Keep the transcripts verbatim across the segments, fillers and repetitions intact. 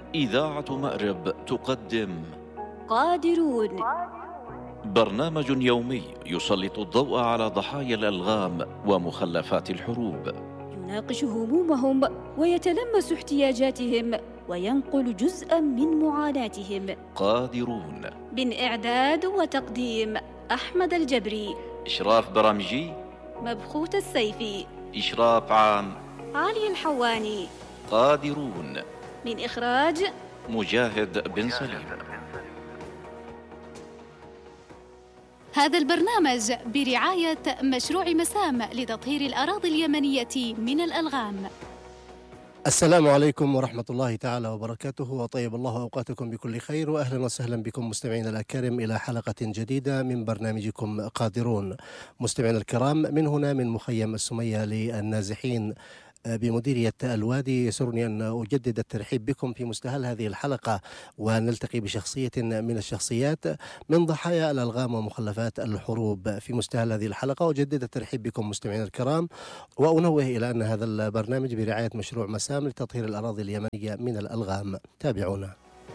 إذاعة مأرب تقدم قادرون، برنامج يومي يسلط الضوء على ضحايا الألغام ومخلفات الحروب، يناقش همومهم ويتلمس احتياجاتهم وينقل جزءاً من معاناتهم. قادرون، من إعداد وتقديم أحمد الجبري، إشراف برامجي مبخوت السيفي، إشراف عام علي الحواني. قادرون، من إخراج مجاهد بن سليم. هذا البرنامج برعاية مشروع مسام لتطهير الأراضي اليمنية من الألغام. السلام عليكم ورحمة الله تعالى وبركاته، وطيب الله أوقاتكم بكل خير، وأهلا وسهلا بكم مستمعينا الأكارم إلى حلقة جديدة من برنامجكم قادرون. مستمعينا الكرام، من هنا من مخيم السمية للنازحين بمديرية الوادي، يسرني أن أجدد الترحيب بكم في مستهل هذه الحلقة، ونلتقي بشخصية من الشخصيات من ضحايا الألغام ومخلفات الحروب في مستهل هذه الحلقة. أجدد الترحيب بكم مستمعينا الكرام، وأنوه إلى أن هذا البرنامج برعاية مشروع مسام لتطهير الأراضي اليمنية من الألغام. تابعونا.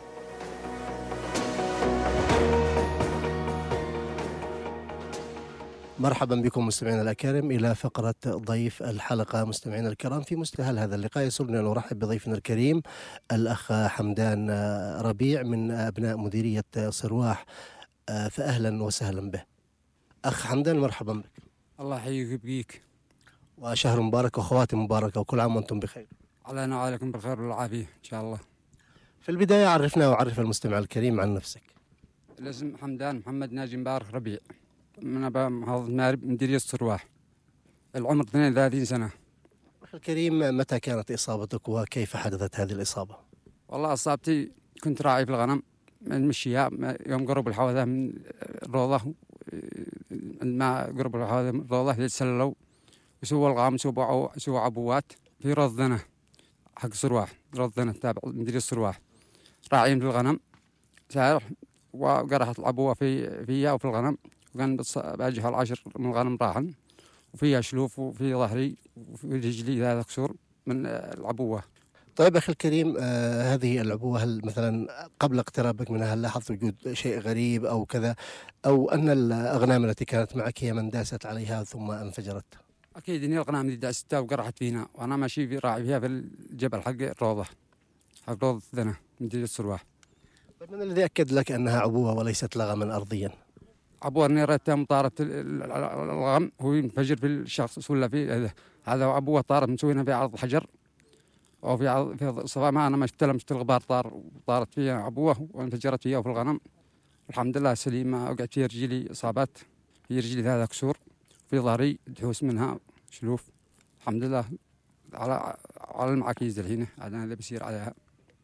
مرحبا بكم مستمعينا الأكارم إلى فقرة ضيف الحلقة. مستمعينا الكرام، في مستهل هذا اللقاء يسرني أن أرحب بضيفنا الكريم الأخ حمدان ربيع من أبناء مديرية صرواح، فأهلا وسهلا به. أخ حمدان، مرحبا بك. الله يحييك ويبقيك، وشهر مبارك وخواتم مباركة، وكل عام وأنتم بخير. علينا وعليكم بالخير والعافية إن شاء الله. في البداية عرفنا وعرف المستمع الكريم عن نفسك. الاسم حمدان محمد ناجي مبارك ربيع، من أبا محافظة مأرب مديرية صرواح، العمر اثنين وثلاثين سنة. أخي الكريم، متى كانت إصابتك وكيف حدثت هذه الإصابة؟ والله إصابتي كنت راعي في الغنم من مشيها يوم قرب الحوادث من الروضة، عندما قرب الحوادث من الروضة يتسللوا يسووا الغام يسووا يسووا عبوات في رضنا حق صرواح، رضنا تابع مديرية صرواح، راعيين في الغنم سارح وقرحت العبوة في فيها وفي الغنم، وكان باجها العشر من الغنم راحن، وفيها شلوف وفي ظهري وفي رجلي هذا كسور من العبوة. طيب أخي الكريم، آه هذه العبوة، هل مثلا قبل اقترابك منها هل لاحظت وجود شيء غريب أو كذا، أو أن الأغنام التي كانت معك هي من داست عليها ثم انفجرت؟ أكيد إن الأغنام دي داستها وقرحت فينا، وأنا ماشي في راعي فيها في الجبل حق الروضة، حق روضة ذنا مديرية الصرواح. طيب من الذي أكد لك أنها عبوة وليست لغما أرضيا؟ عبوة نيرتها طارت الغم، هو ينفجر في الشخص ولا في هذا عبوة طارت مسوينها في عرض الحجر، أو في عرض في صفا ما أنا ما شفت لمست الغبار طار طارت فيها عبوة وانفجرت فيها وفي الغنم. الحمد لله سليمة، وقعت في رجلي إصابات، في رجلي هذا كسور، في ظهري دحوس منها شلوف. الحمد لله على على المعاكيز الحين هذا اللي بيصير عليها.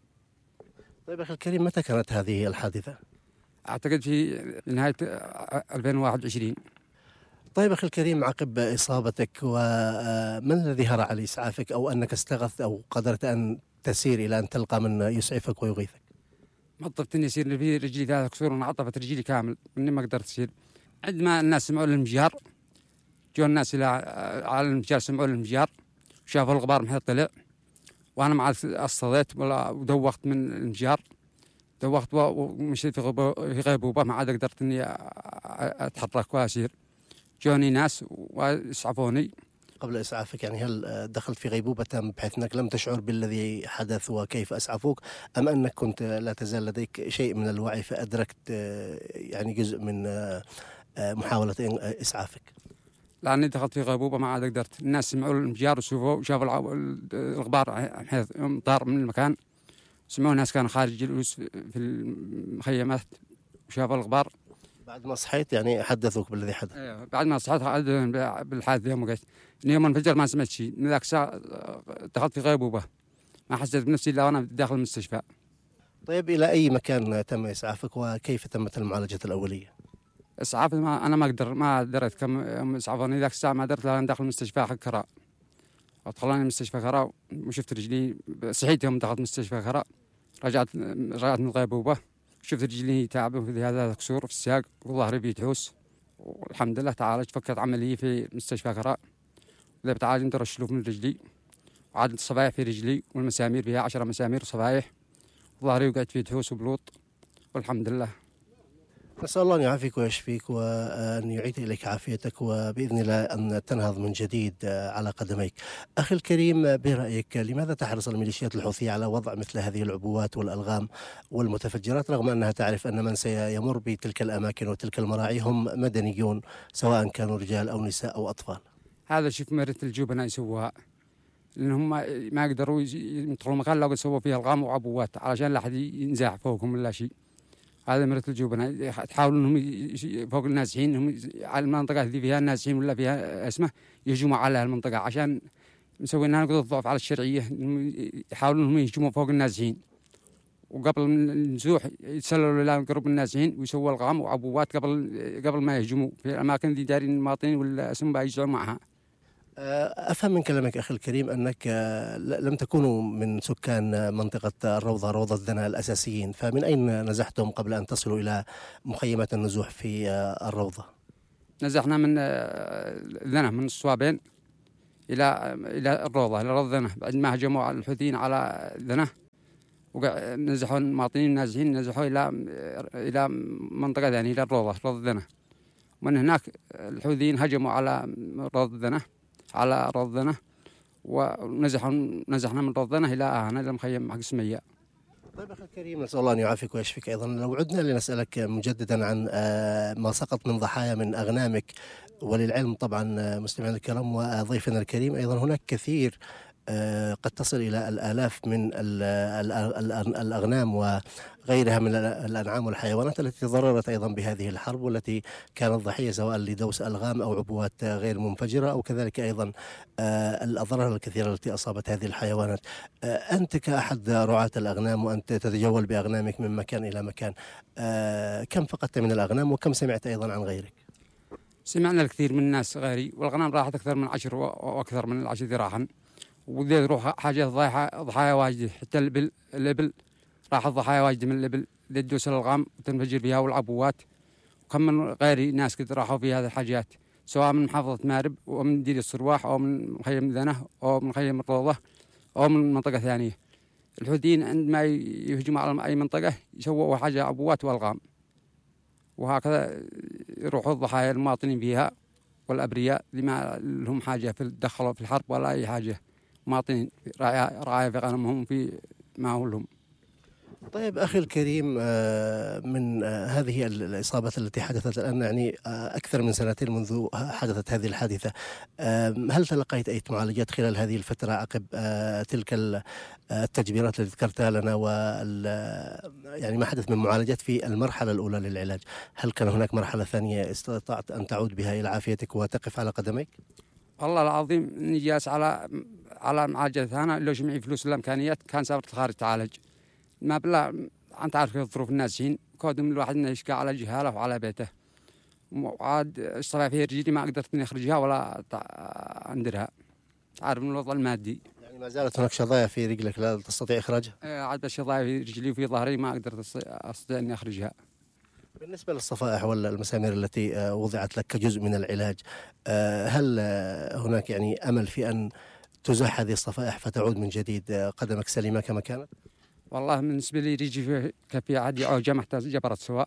طيب أخي الكريم، متى كانت هذه الحادثة؟ أعتقد في نهاية ألفين وواحد وعشرين. طيب أخي الكريم، عقب إصابتك ومن الذي هرع لإسعافك، أو أنك استغثت أو قدرت أن تسير إلى أن تلقى من يسعفك ويغيثك؟ ما طفت إني أسير في رجلي ثلاثة كسور، أنا عطفت رجلي كامل إني ما قدرت أسير. عندما الناس سمعوا الانفجار، جو الناس إلى على الانفجار سمعوا الانفجار وشافوا الغبار محيط طلع، وأنا مع الصديت ودوخت من الانفجار، دوخت ومشيت في غيبوبة، ما عاد قدرت إني أتحرك وأسير. جوني ناس وإسعفوني. قبل إسعافك يعني هل دخلت في غيبوبة بحيث أنك لم تشعر بالذي حدث وكيف أسعفوك، أم أنك كنت لا تزال لديك شيء من الوعي فأدركت يعني جزء من محاولة إسعافك؟ لأني دخلت في غيبوبة ما عاد قدرت. الناس سمعوا الانفجار وشوفوا وشافوا الغبار حيث طار من المكان، سمعوا ناس كانوا خارج جلوس في المخيمات وشافوا الغبار. بعد ما صحيت يعني حدثوك بالذي حدث؟ ايوه بعد ما صحيت بالحادث يوم وقت إن يوم انفجر ما سمعت شيء، من ذاك الساعة دخلت في غيبوبة، ما حسيت بنفسي إلا وأنا داخل المستشفى. طيب إلى أي مكان تم إسعافك وكيف تمت المعالجة الأولية؟ إسعاف ما أنا ما أقدر ما دريت كم يوم إسعافوني ذاك الساعة، ما درت لأن داخل المستشفى حق كراء، أدخلوني مستشفى كراء وشفت رجلي، صحيت يوم دخلت مستشفى كراء، رجعت رجعت من الغيبوبة شفت رجلي تعب في هذا كسور في الساق وظهري بيتحوس، والحمد لله تعالج. فكت عملية في مستشفى كراء، إذا بتعالج ندرس شلوف من رجلي، وعاد الصبايح في رجلي والمسامير فيها عشرة مسامير وصبايح، ظهري وقعت فيه دحوس وبلوط، والحمد لله. نسأل الله أن يعافيك ويشفيك وأن يعيد إليك عافيتك وبإذن الله أن تنهض من جديد على قدميك. أخي الكريم، برأيك لماذا تحرص الميليشيات الحوثية على وضع مثل هذه العبوات والألغام والمتفجرات رغم أنها تعرف أن من سيمر بتلك الأماكن وتلك المراعي هم مدنيون سواء كانوا رجال أو نساء أو أطفال؟ هذا شوف مرت الجبناء يسووها، لأنهم ما يقدروا يدخلوا مكان لو سووا فيها ألغام وعبوات علشان لا أحد ينزاح فوقهم ولا شيء. هذا مرت الجبناء تحاولوا انهم فوق النازحين، هم على المنطقه اللي فيها النازحين ولا فيها اسمه يهجموا على المنطقه عشان مسوينها نقطه ضعف على الشرعيه، يحاولوا انهم يهجموا فوق النازحين، وقبل النزوح يتسللوا الى قرب النازحين ويسووا الغام وعبوات قبل قبل ما يهجموا في الاماكن اللي دارين المواطنين ولا اسم يجزعوا معها. أفهم من كلامك أخي الكريم أنك لم تكونوا من سكان منطقة الروضة روضة ذنا الأساسيين، فمن أين نزحتم قبل أن تصلوا إلى مخيمات النزوح في الروضة؟ نزحنا من ذنا من الصوابين إلى إلى الروضة إلى روضة ذنا، بعد ما هجموا الحوثيين على ذنا ونزحوا المواطنين النازحين، نزحوا إلى إلى منطقة ثانية إلى الروضة روضة ذنا. من هناك الحوثيين هجموا على روضة ذنا على روضنا ونزحنا نزحنا من روضنا إلى هنا إلى مخيم حق سمية. طيب أخي الكريم، نسأل الله أن يعافيك ويشفيك. أيضا لو عدنا لنسألك مجددا عن ما سقط من ضحايا من أغنامك، وللعلم طبعا مستمعينا الكرام وضيفنا الكريم أيضا هناك كثير قد تصل إلى الآلاف من الأغنام وغيرها من الأنعام والحيوانات التي تضررت أيضا بهذه الحرب، والتي كانت ضحية سواء لدوس ألغام أو عبوات غير منفجرة أو كذلك أيضا الأضرار الكثيرة التي أصابت هذه الحيوانات. أنت كأحد رعاة الأغنام وأنت تتجول بأغنامك من مكان إلى مكان، كم فقدت من الأغنام وكم سمعت أيضا عن غيرك؟ سمعنا الكثير من الناس غيري، والأغنام راحت أكثر من عشر وأكثر من العشر ذراعا، وذي يروح حاجة ضحايا ضحايا واجد، حتى الإبل الإبل راحت ضحايا واجد من الإبل اللي تدوس الألغام وتنفجر بها والعبوات. وكم من غيري ناس كثير راحوا في هذه الحاجات سواء من محافظة مارب ومن دير الصرواح أو من مخيم ذنه أو من مخيم الروضة أو من منطقة ثانية. الحوثيين عندما يهجموا على أي منطقة يسووا حاجة عبوات وألغام، وهكذا يروحوا الضحايا المواطنين فيها والأبرياء لما لهم حاجة في الدخل في الحرب ولا أي حاجة، مواطنين رعاية في غنمهم في ما هو لهم. طيب أخي الكريم، من هذه الإصابات التي حدثت الآن يعني أكثر من سنتين منذ حدثت هذه الحادثة، هل تلقيت أي معالجات خلال هذه الفترة عقب تلك التجبيرات التي ذكرتها لنا وال يعني ما حدث من معالجات في المرحلة الأولى للعلاج؟ هل كان هناك مرحلة ثانية استطعت أن تعود بها إلى عافيتك وتقف على قدميك؟ والله العظيم إني جالس على على معالجة أنا لو جمعي فلوس الإمكانيات كان سافرت خارج تعالج، ما بلا أنت عارف ظروف النازحين كودهم الواحد إنه يشقى على جهاله وعلى بيته، وعاد الصلاة فيه رجلي ما قدرت إني أخرجها ولا أندرها، عارف من الوضع المادي. يعني ما زالت هناك شظايا في رجلك لا تستطيع إخراجها؟ عاد الشظايا في رجلي وفي ظهري ما قدرت أستطيع إني أخرجها. بالنسبة للصفائح والمسامير التي وضعت لك كجزء من العلاج، هل هناك يعني أمل في أن تزاح هذه الصفائح فتعود من جديد قدمك سليمة كما كانت؟ والله بالنسبة لي ريجي في كفي عادي أو جمعت جبرت سواء،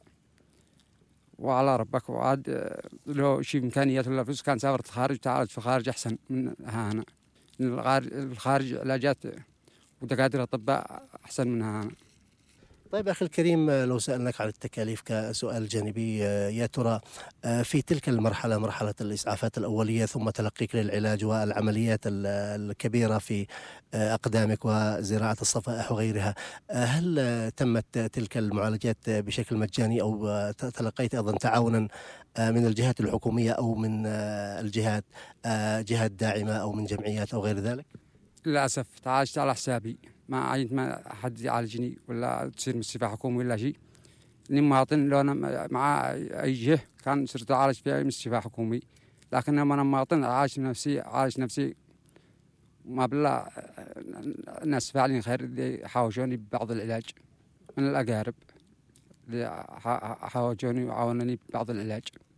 وعلى ربك وعاد لو شيء إمكانيات ولا فلوس كان سافرت خارج تعالج في الخارج أحسن من هنا. الخارج علاجات ودكاترة أطباء أحسن منها هنا. طيب أخي الكريم، لو سألناك عن التكاليف كسؤال جانبي، يا ترى في تلك المرحلة مرحلة الإسعافات الأولية ثم تلقيك للعلاج والعمليات الكبيرة في أقدامك وزراعة الصفائح وغيرها، هل تمت تلك المعالجات بشكل مجاني أو تلقيت أيضا تعاونا من الجهات الحكومية أو من الجهات جهات داعمة أو من جمعيات أو غير ذلك؟ للأسف تعالجت على حسابي، ما عينت ما حد يعالجني ولا تصير مستشفى حكومي ولا شيء. إني مواطن لو أنا مع أي جهة كان صرت أعالج في أي مستشفى حكومي، لكن لما أنا مواطن أعالج نفسي أعالج نفسي ما بالله. الناس فاعلين خير اللي حاوجوني ببعض العلاج من الأقارب اللي حاوجوني وعاونوني ببعض العلاج.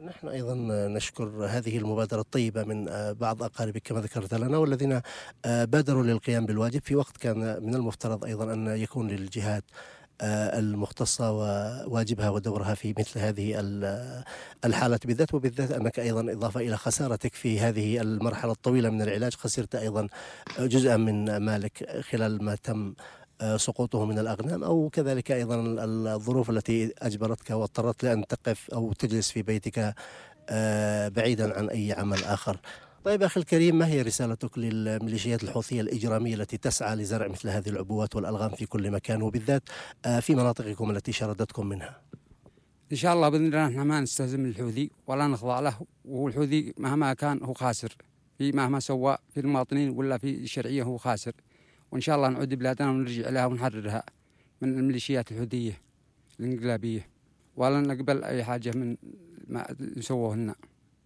نحن أيضا نشكر هذه المبادرة الطيبة من بعض أقاربك كما ذكرت لنا، والذين بادروا للقيام بالواجب في وقت كان من المفترض أيضا أن يكون للجهات المختصة وواجبها ودورها في مثل هذه الحالة بالذات، وبالذات أنك أيضا إضافة إلى خسارتك في هذه المرحلة الطويلة من العلاج خسرت أيضا جزءا من مالك خلال ما تم سقوطه من الأغنام، أو كذلك أيضا الظروف التي أجبرتك واضطرت لأن تقف أو تجلس في بيتك بعيدا عن أي عمل آخر. طيب أخي الكريم، ما هي رسالتك للميليشيات الحوثية الإجرامية التي تسعى لزرع مثل هذه العبوات والألغام في كل مكان، وبالذات في مناطقكم التي شردتكم منها؟ إن شاء الله بإذن الله نحن ما نستهزم الحوثي ولا نخضع له، والحوثي مهما كان هو خاسر في مهما سوى في المواطنين ولا في الشرعية هو خاسر، وإن شاء الله نعود بلادنا ونرجع لها ونحررها من الميليشيات الحوثية الانقلابية، ولا نقبل أي حاجة من ما سووه لنا.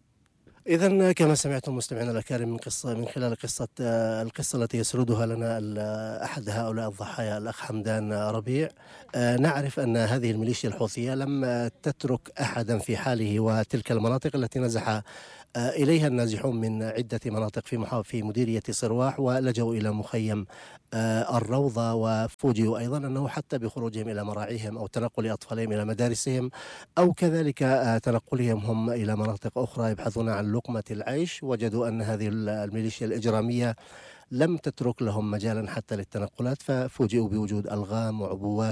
إذا كما سمعتم مستمعينا الأكارم من قصة من خلال قصة القصة التي يسردها لنا أحد هؤلاء الضحايا الأخ حمدان ربيع، نعرف أن هذه الميليشيا الحوثية لم تترك أحدا في حاله، وتلك المناطق التي نزح إليها النازحون من عدة مناطق في في مديرية صرواح ولجوا إلى مخيم الروضة، وفوجئوا أيضا أنه حتى بخروجهم إلى مراعيهم أو تنقل أطفالهم إلى مدارسهم أو كذلك تنقلهم هم إلى مناطق أخرى يبحثون عن لقمة العيش، وجدوا أن هذه الميليشيا الإجرامية لم تترك لهم مجالا حتى للتنقلات، ففوجئوا بوجود ألغام وعبوات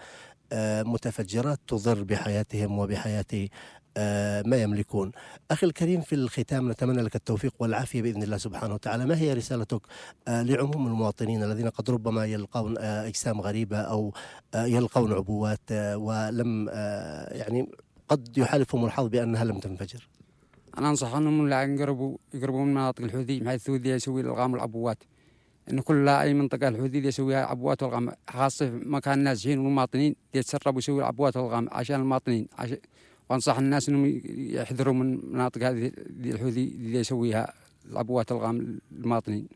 ومتفجرات تضر بحياتهم وبحياة ما يملكون. أخي الكريم، في الختام نتمنى لك التوفيق والعافية بإذن الله سبحانه وتعالى. ما هي رسالتك لعموم المواطنين الذين قد ربما يلقون أجسام غريبة أو يلقون عبوات ولم يعني قد يحالفهم الحظ بأنها لم تنفجر؟ أنا أنصح أنهم لا يقربوا يقربوا من مناطق الحوثي، بحيث الحوثي يسوي الألغام والعبوات، إن كل أي منطقة الحوثي يسويها عبوات والألغام، خاصة في مكان النازحين والمواطنين يتسربوا يسوي العبوات والألغام عشان المواطنين. عشان وأنصح الناس أنهم يحذروا من مناطق هذه الحوثي اللي يسويها العبوات والألغام للمواطنين.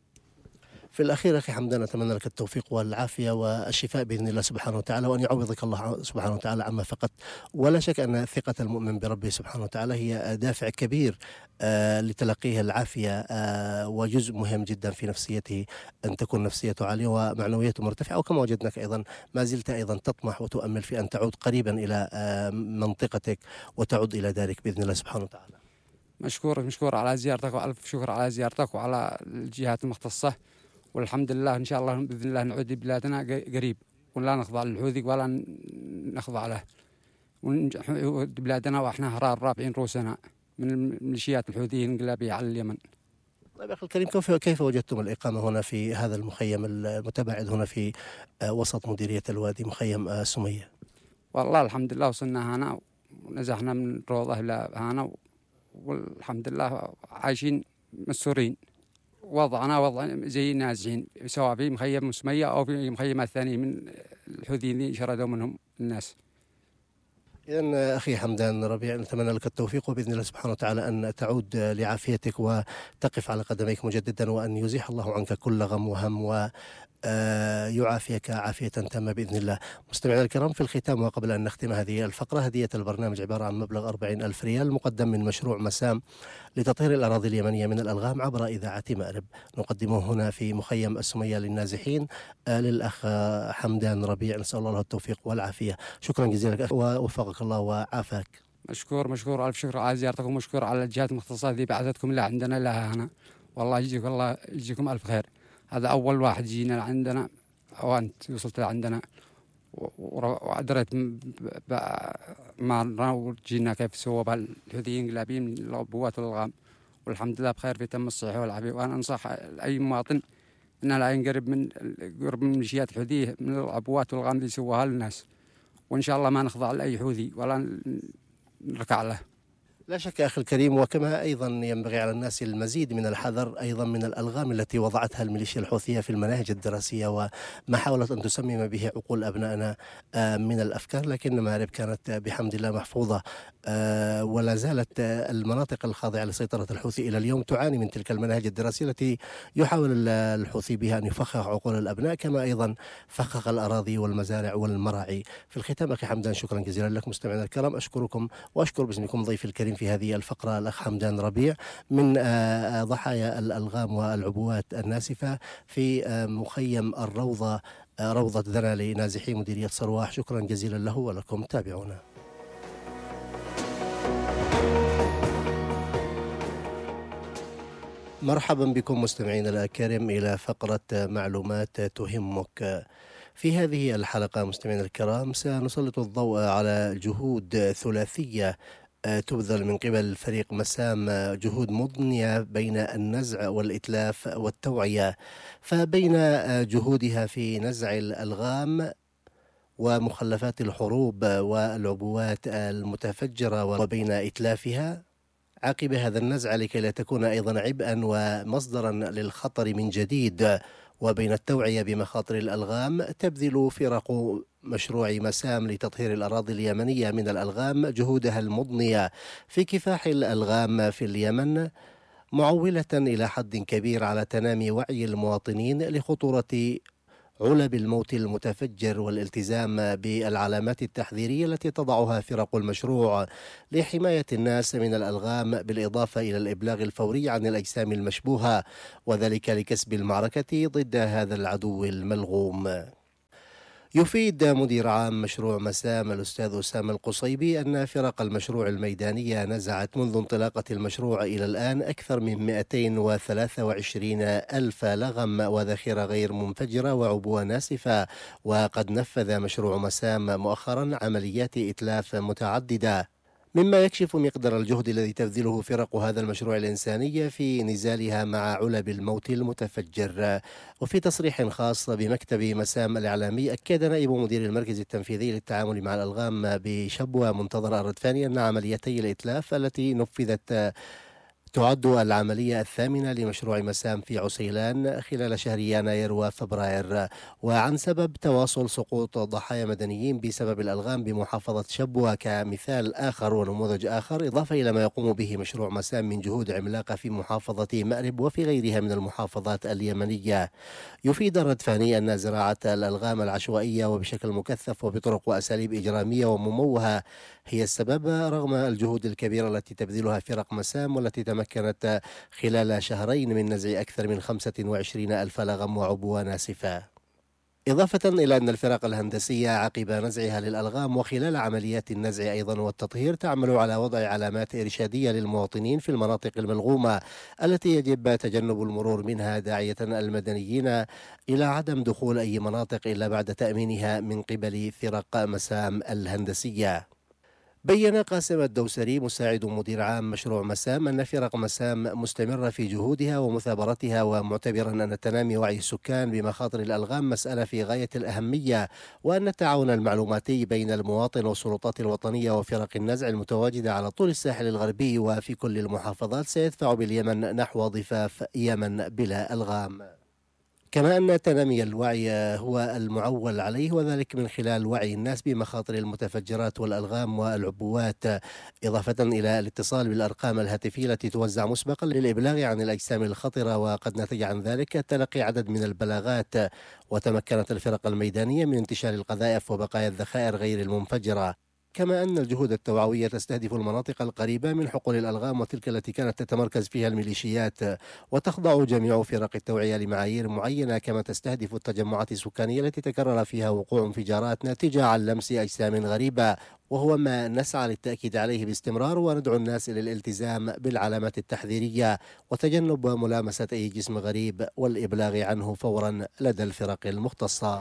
في الأخير أخي حمدان، أتمنى لك التوفيق والعافية والشفاء بإذن الله سبحانه وتعالى، وأن يعوضك الله سبحانه وتعالى عما فقدت. ولا شك أن ثقة المؤمن بربه سبحانه وتعالى هي دافع كبير آه لتلقيه العافية، آه وجزء مهم جدا في نفسيته أن تكون نفسيته عالية ومعنويته مرتفعة. وكما وجدناك أيضا ما زلت أيضا تطمح وتؤمل في أن تعود قريبا إلى آه منطقتك وتعود إلى دارك بإذن الله سبحانه وتعالى. مشكور مشكور على زيارتك، وألف شكر على زيارتك وعلى الجهات المختصة، والحمد لله. إن شاء الله بإذن الله نعود بلادنا قريب، ولا نخضع للحوثي ولا نخضع له، ونعود بلادنا وإحنا أحرار رافعين رؤوسنا من الميليشيات الحوثية الانقلابية على اليمن. طيب أخي الكريم، كيف كيف وجدتم الإقامة هنا في هذا المخيم المتباعد هنا في وسط مديرية الوادي، مخيم سمية؟ والله الحمد لله وصلنا هنا ونزحنا من روضة إلى هنا، والحمد لله عايشين مسرورين. وضعنا وضع زي النازحين، سواء في مخيم سمية أو في مخيمات ثانية من الحوثيين شردوا منهم الناس. إذن أخي حمدان ربيع، نتمنى لك التوفيق، وبإذن الله سبحانه وتعالى أن تعود لعافيتك وتقف على قدميك مجددا، وأن يزيح الله عنك كل غم وهم و يعافيك عافية تامة بإذن الله. مستمعينا الكرام، في الختام وقبل أن نختم هذه الفقرة، هدية البرنامج عبارة عن مبلغ أربعين ألف ريال مقدم من مشروع مسام لتطهير الأراضي اليمنية من الألغام عبر إذاعة مأرب، نقدمه هنا في مخيم السمية للنازحين للأخ حمدان ربيع. نسأل الله له التوفيق والعافية. شكرا جزيلا لك ووفقك الله وعافاك. مشكور مشكور ألف شكر على زيارتكم، ومشكور على الجهات المختصة اللي بعثتكم لا عندنا لها هنا. والله يجزيكم الله يجزيكم ألف خير. هذا أول واحد جينا عندنا، أو أنت وصلت لعندنا وأدريت معنا وجينا كيف سووا بالحوثيين الانقلابيين من العبوات والألغام، والحمد لله بخير في تم الصحة والعافية. وأنا أنصح أي مواطن أنه لا ينقرب من قرب من الميليشيات الحوثية من العبوات والألغام اللي سووها للناس، وإن شاء الله ما نخضع لأي حوثي ولا نركع له. لا شك أخي الكريم، وكما أيضا ينبغي على الناس المزيد من الحذر أيضا من الألغام التي وضعتها الميليشيا الحوثية في المناهج الدراسية وما حاولت أن تسمم به عقول أبنائنا من الأفكار، لكن مأرب كانت بحمد الله محفوظة، ولا زالت المناطق الخاضعة لسيطرة الحوثي إلى اليوم تعاني من تلك المناهج الدراسية التي يحاول الحوثي بها أن يفخخ عقول الأبناء، كما أيضا فخخ الأراضي والمزارع والمراعي. في الختام أخي حمدان، شكرا جزيلا لك. مستمعينا الكرام، أشكركم وأشكر باسمكم ضيفي الكريم في هذه الفقرة الأخ حمدان ربيع من ضحايا الألغام والعبوات الناسفة في مخيم الروضة، روضة ذنا لنازحي مديرية صرواح. شكرا جزيلا له ولكم، تابعونا. مرحبا بكم مستمعينا الأكارم إلى فقرة معلومات تهمك. في هذه الحلقة مستمعينا الكرام سنسلط الضوء على جهود ثلاثية تبذل من قبل فريق مسام، جهود مضنية بين النزع والإتلاف والتوعية. فبين جهودها في نزع الألغام ومخلفات الحروب والعبوات المتفجرة وبين إتلافها عقب هذا النزع لكي لا تكون أيضا عبئا ومصدرا للخطر من جديد، وبين التوعية بمخاطر الألغام تبذل فرق مشروع مسام لتطهير الأراضي اليمنية من الألغام جهودها المضنية في كفاح الألغام في اليمن، معولة إلى حد كبير على تنامي وعي المواطنين لخطورة علب الموت المتفجر والالتزام بالعلامات التحذيرية التي تضعها فرق المشروع لحماية الناس من الألغام، بالإضافة إلى الإبلاغ الفوري عن الأجسام المشبوهة، وذلك لكسب المعركة ضد هذا العدو الملغوم. يفيد مدير عام مشروع مسام الأستاذ أسامة القصيبي أن فرق المشروع الميدانية نزعت منذ انطلاقة المشروع إلى الآن أكثر من مئتين وثلاثة وعشرين ألف لغم وذخيرة غير منفجرة وعبوة ناسفة، وقد نفذ مشروع مسام مؤخرا عمليات إتلاف متعددة، مما يكشف مقدار الجهد الذي تبذله فرق هذا المشروع الإنساني في نزالها مع علب الموت المتفجر. وفي تصريح خاص بمكتب مسام الإعلامي أكد نائب مدير المركز التنفيذي للتعامل مع الألغام بشبوة منتظر الردفاني أن عمليتي الإتلاف التي نفذت تعد العملية الثامنة لمشروع مسام في عسيلان خلال شهر يناير وفبراير. وعن سبب تواصل سقوط ضحايا مدنيين بسبب الألغام بمحافظة شبوة كمثال آخر ونموذج آخر، إضافة إلى ما يقوم به مشروع مسام من جهود عملاقة في محافظة مأرب وفي غيرها من المحافظات اليمنية. يفيد الردفاني أن زراعة الألغام العشوائية وبشكل مكثف وبطرق وأساليب إجرامية ومموهة هي السبب رغم الجهود الكبيرة التي تبذلها فرق مسام، والتي تمكنت خلال شهرين من نزع أكثر من خمسة وعشرين ألف لغم وعبوة ناسفة. إضافة إلى أن الفرق الهندسية عقب نزعها للألغام وخلال عمليات النزع أيضا والتطهير تعمل على وضع علامات إرشادية للمواطنين في المناطق الملغومة التي يجب تجنب المرور منها، داعية المدنيين إلى عدم دخول أي مناطق إلا بعد تأمينها من قبل فرق مسام الهندسية. بين قاسم الدوسري مساعد مدير عام مشروع مسام أن فرق مسام مستمرة في جهودها ومثابرتها، ومعتبرا أن تنامي وعي السكان بمخاطر الألغام مسألة في غاية الأهمية، وأن التعاون المعلوماتي بين المواطن والسلطات الوطنية وفرق النزع المتواجدة على طول الساحل الغربي وفي كل المحافظات سيدفع باليمن نحو ضفاف يمن بلا ألغام. كما أن تنامي الوعي هو المعول عليه، وذلك من خلال وعي الناس بمخاطر المتفجرات والألغام والعبوات، إضافة إلى الاتصال بالأرقام الهاتفية التي توزع مسبقا للإبلاغ عن الأجسام الخطرة، وقد نتج عن ذلك تلقي عدد من البلاغات. وتمكنت الفرق الميدانية من انتشال القذائف وبقايا الذخائر غير المنفجرة. كما أن الجهود التوعوية تستهدف المناطق القريبة من حقول الألغام وتلك التي كانت تتمركز فيها الميليشيات، وتخضع جميع فرق التوعية لمعايير معينة، كما تستهدف التجمعات السكانية التي تكرر فيها وقوع انفجارات ناتجة عن لمس أجسام غريبة، وهو ما نسعى للتأكيد عليه باستمرار، وندعو الناس إلى الالتزام بالعلامات التحذيرية وتجنب ملامسة أي جسم غريب والإبلاغ عنه فورا لدى الفرق المختصة.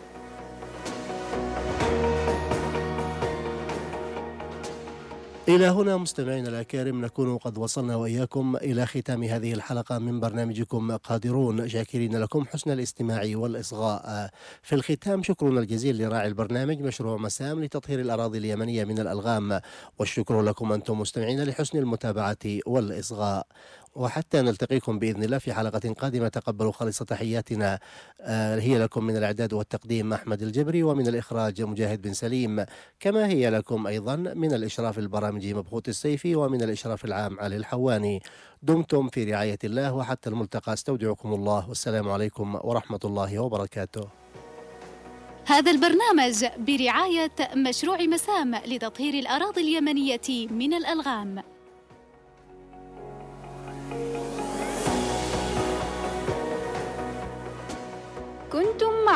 إلى هنا مستمعينا الأكارم نكون قد وصلنا وإياكم إلى ختام هذه الحلقة من برنامجكم قادرون، شاكرين لكم حسن الاستماع والإصغاء. في الختام شكرنا الجزيل لراعي البرنامج مشروع مسام لتطهير الأراضي اليمنية من الألغام، والشكر لكم أنتم مستمعين لحسن المتابعة والإصغاء. وحتى نلتقيكم بإذن الله في حلقة قادمة، تقبلوا خالص تحياتنا. آه هي لكم من الإعداد والتقديم أحمد الجبري، ومن الإخراج مجاهد بن سليم، كما هي لكم أيضا من الإشراف البرامجي مبخوت السيفي، ومن الإشراف العام علي الحواني. دمتم في رعاية الله، وحتى الملتقى استودعكم الله، والسلام عليكم ورحمة الله وبركاته. هذا البرنامج برعاية مشروع مسام لتطهير الأراضي اليمنية من الألغام.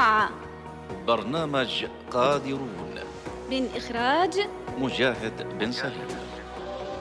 مع برنامج قادرون من إخراج مجاهد بن سليم.